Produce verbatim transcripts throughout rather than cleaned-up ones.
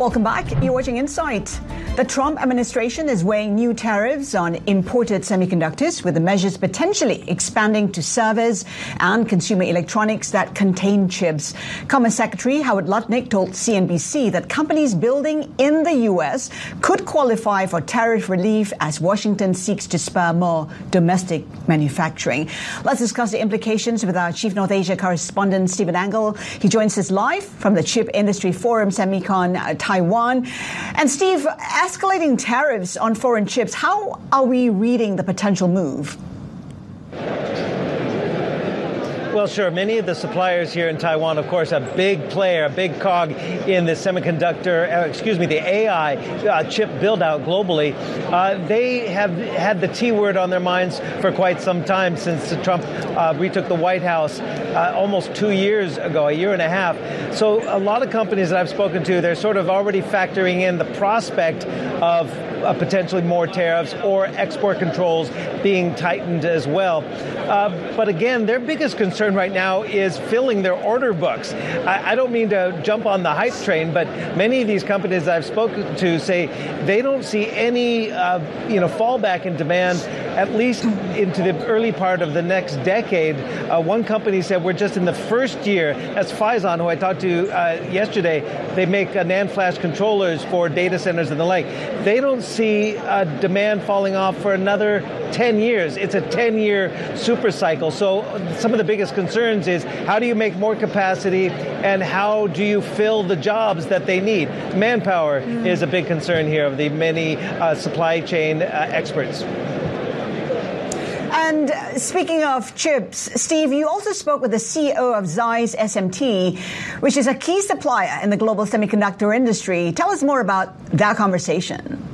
Welcome back. You're watching Insight. The Trump administration is weighing new tariffs on imported semiconductors, with the measures potentially expanding to servers and consumer electronics that contain chips. Commerce Secretary Howard Lutnick told C N B C that companies building in the U S could qualify for tariff relief as Washington seeks to spur more domestic manufacturing. Let's discuss the implications with our Chief North Asia correspondent, Stephen Angle. He joins us live from the Chip Industry Forum, Semicon, uh, Taiwan. And Steve, escalating tariffs on foreign chips, how are we reading the potential move? Well, sure. Many of the suppliers here in Taiwan, of course, a big player, a big cog in the semiconductor, uh, excuse me, the A I uh, chip build-out globally. Uh, they have had the T word on their minds for quite some time since Trump uh, retook the White House uh, almost two years ago, a year and a half. So a lot of companies that I've spoken to, they're sort of already factoring in the prospect of uh, potentially more tariffs or export controls being tightened as well. Uh, but again, their biggest concern right now is filling their order books. I, I don't mean to jump on the hype train, but many of these companies I've spoken to say they don't see any, uh, you know, fallback in demand, at least into the early part of the next decade. Uh, one company said we're just in the first year. That's Phison, who I talked to uh, yesterday. They make uh, NAND flash controllers for data centers and the like. They don't see uh, demand falling off for another ten years. It's a ten-year super cycle. So some of the biggest concerns is how do you make more capacity and how do you fill the jobs that they need? Manpower mm. is a big concern here of the many uh, supply chain uh, experts. And speaking of chips, Steve, you also spoke with the C E O of ZEISS S M T, which is a key supplier in the global semiconductor industry. Tell us more about that conversation.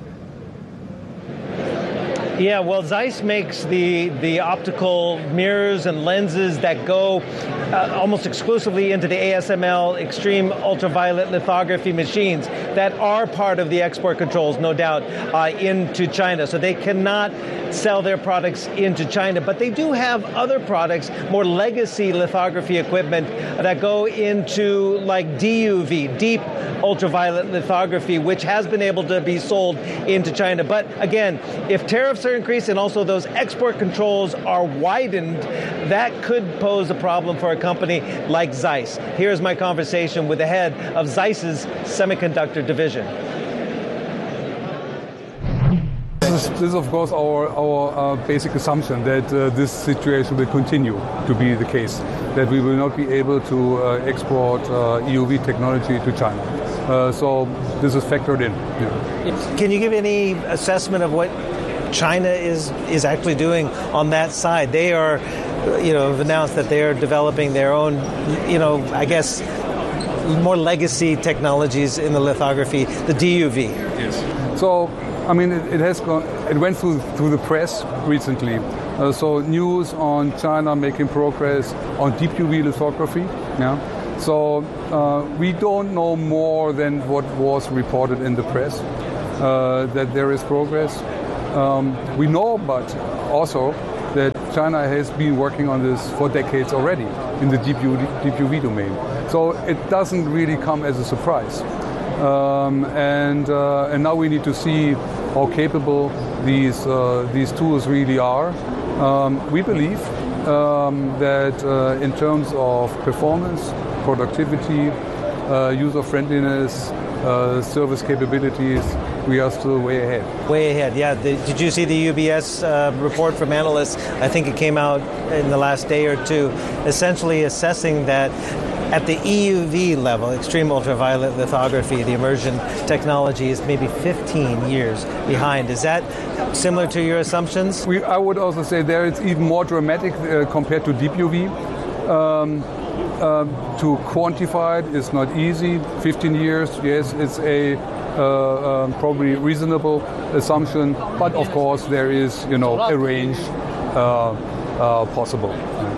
Yeah, well, ZEISS makes the, the optical mirrors and lenses that go uh, almost exclusively into the A S M L extreme ultraviolet lithography machines that are part of the export controls, no doubt, uh, into China. So they cannot sell their products into China, but they do have other products, more legacy lithography equipment that go into like D U V, deep ultraviolet lithography, which has been able to be sold into China. But again, if tariffs are increased and also those export controls are widened, that could pose a problem for a company like ZEISS. Here's my conversation with the head of ZEISS's semiconductor division. This is, this is of course, our, our uh, basic assumption that uh, this situation will continue to be the case, that we will not be able to uh, export uh, E U V technology to China. Uh, so this is factored in. Yeah. Can you give any assessment of what China is is actually doing on that side? They are, you know, have announced that they are developing their own, you know, I guess, more legacy technologies in the lithography, the D U V. Yes. So, I mean, it, it has gone. It went through through the press recently. Uh, so news on China making progress on deep U V lithography. Yeah. So uh, we don't know more than what was reported in the press, uh, that there is progress. Um, we know, but also that China has been working on this for decades already in the deep U V, deep U V domain. So it doesn't really come as a surprise. Um, and uh, and now we need to see how capable these uh, these tools really are. Um, we believe um, that uh, in terms of performance, productivity, uh, user friendliness, uh, service capabilities, we are still way ahead. Way ahead, yeah. The, did you see the U B S uh, report from analysts? I think it came out in the last day or two, essentially assessing that at the E U V level, extreme ultraviolet lithography, the immersion technology is maybe fifteen years behind. Is that similar to your assumptions? We, I would also say there it's even more dramatic uh, compared to deep U V. Um, uh, to quantify it is not easy. fifteen years, yes, it's a uh, um, probably reasonable assumption, but of course there is, you know, a range uh, uh, possible.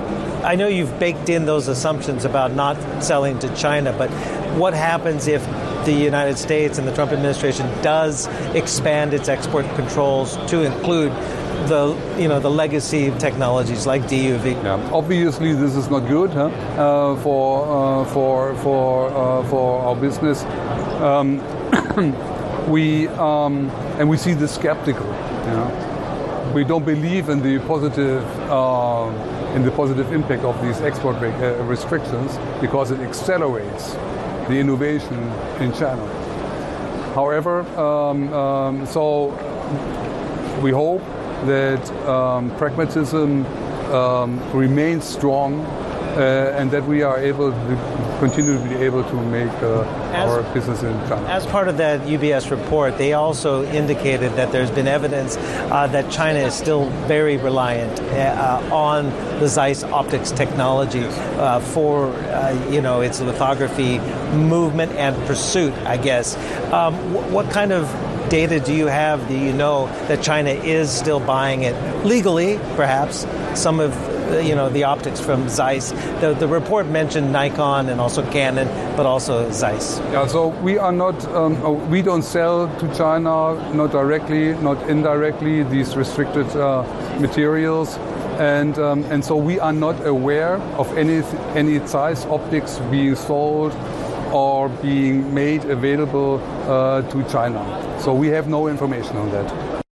I know you've baked in those assumptions about not selling to China, but what happens if the United States and the Trump administration does expand its export controls to include the you know the legacy technologies like D U V. Yeah. Obviously, this is not good huh? uh, for uh, for for uh, for our business. Um, we um, and we see this skeptical. You know? We don't believe in the positive uh, in the positive impact of these export re- uh, restrictions because it accelerates the innovation in China. However, um, um, so we hope that um, pragmatism um, remains strong uh, and that we are able to continue to be able to make uh, as, our business in China. As part of that U B S report, they also indicated that there's been evidence uh, that China is still very reliant uh, on the Zeiss optics technology uh, for uh, you know its lithography movement and pursuit, I guess. Um, wh- what kind of data do you have, do you know, that China is still buying it legally, perhaps, some of you know the optics from Zeiss? The, the report mentioned Nikon and also Canon, but also Zeiss. Yeah, so we are not, um, we don't sell to China, not directly, not indirectly, these restricted uh, materials. And um, and so we are not aware of any any Zeiss optics being sold or being made available uh, to China. So we have no information on that.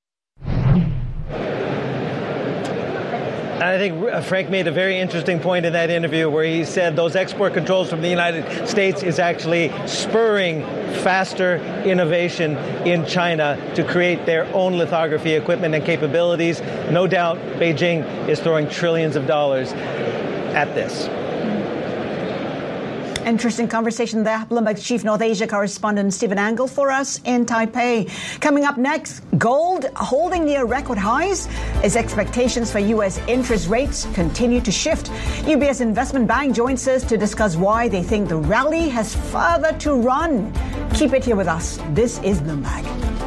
I think Frank made a very interesting point in that interview where he said those export controls from the United States is actually spurring faster innovation in China to create their own lithography equipment and capabilities. No doubt Beijing is throwing trillions of dollars at this. Interesting conversation there. Bloomberg's Chief North Asia correspondent Stephen Angle for us in Taipei. Coming up next, gold holding near record highs as expectations for U S interest rates continue to shift. U B S Investment Bank joins us to discuss why they think the rally has further to run. Keep it here with us. This is Bloomberg.